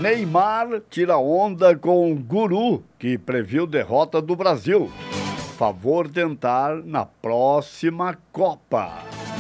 Neymar tira onda com o guru que previu derrota do Brasil. Favor tentar na próxima Copa.